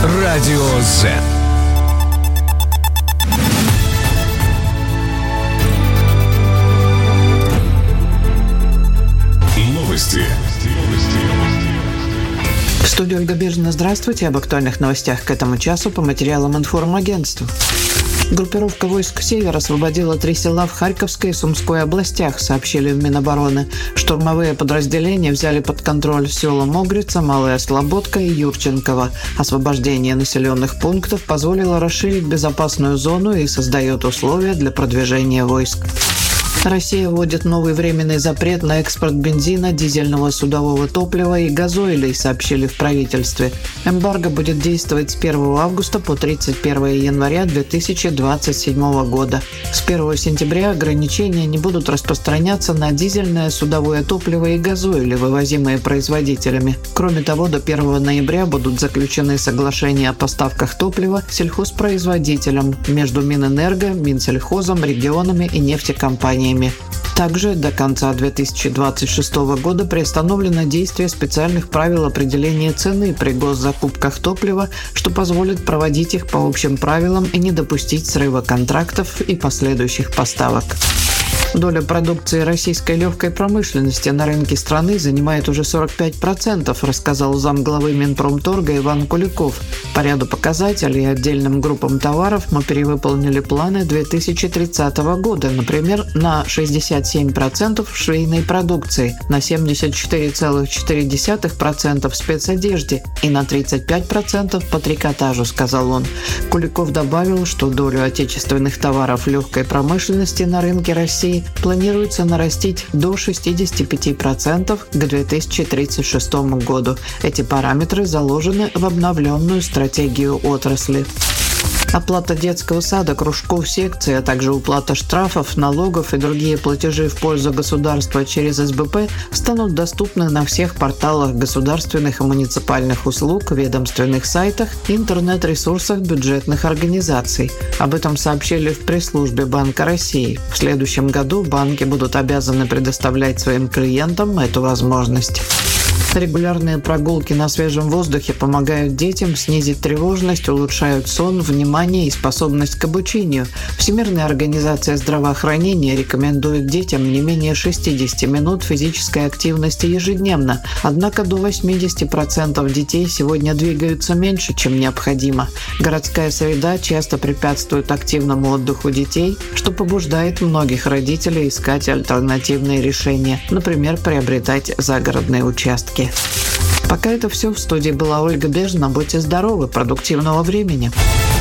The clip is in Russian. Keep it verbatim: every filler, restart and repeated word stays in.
Радио Z. Новости. В студии Ольга Бежина. Здравствуйте. Об актуальных новостях к этому часу по материалам информагентства. Группировка войск «Север» освободила три села в Харьковской и Сумской областях, сообщили в Минобороны. Штурмовые подразделения взяли под контроль села Могрица, Малая Слободка и Юрченково. Освобождение населенных пунктов позволило расширить безопасную зону и создает условия для продвижения войск. Россия вводит новый временный запрет на экспорт бензина, дизельного судового топлива и газоилей, сообщили в правительстве. Эмбарго будет действовать с первого августа по тридцать первого января две тысячи двадцать седьмого года. С первого сентября ограничения не будут распространяться на дизельное судовое топливо и газоили, вывозимые производителями. Кроме того, до первого ноября будут заключены соглашения о поставках топлива сельхозпроизводителям между Минэнерго, Минсельхозом, регионами и нефтекомпаниями. Также до конца две тысячи двадцать шестого года приостановлено действие специальных правил определения цены при госзакупках топлива, что позволит проводить их по общим правилам и не допустить срыва контрактов и последующих поставок. Доля продукции российской легкой промышленности на рынке страны занимает уже сорок пять процентов, рассказал замглавы Минпромторга Иван Куликов. По ряду показателей и отдельным группам товаров мы перевыполнили планы две тысячи тридцатого года, например, на шестьдесят семь процентов в швейной продукции, на семьдесят четыре целых четыре десятых процента в спецодежде и на тридцать пять процентов по трикотажу, сказал он. Куликов добавил, что долю отечественных товаров легкой промышленности на рынке России планируется нарастить до шестьдесят пять процентов к две тысячи тридцать шестому году. Эти параметры заложены в обновленную стратегию отрасли. Оплата детского сада, кружков, секций, а также уплата штрафов, налогов и другие платежи в пользу государства через эс бэ пэ станут доступны на всех порталах государственных и муниципальных услуг, ведомственных сайтах и интернет-ресурсах бюджетных организаций. Об этом сообщили в пресс-службе Банка России. В следующем году банки будут обязаны предоставлять своим клиентам эту возможность. Регулярные прогулки на свежем воздухе помогают детям снизить тревожность, улучшают сон, внимание и способность к обучению. Всемирная организация здравоохранения рекомендует детям не менее шестьдесят минут физической активности ежедневно. Однако до восемьдесят процентов детей сегодня двигаются меньше, чем необходимо. Городская среда часто препятствует активному отдыху детей, что побуждает многих родителей искать альтернативные решения, например, приобретать загородные участки. Пока это все. В студии была Ольга Бежина. Будьте здоровы, продуктивного времени.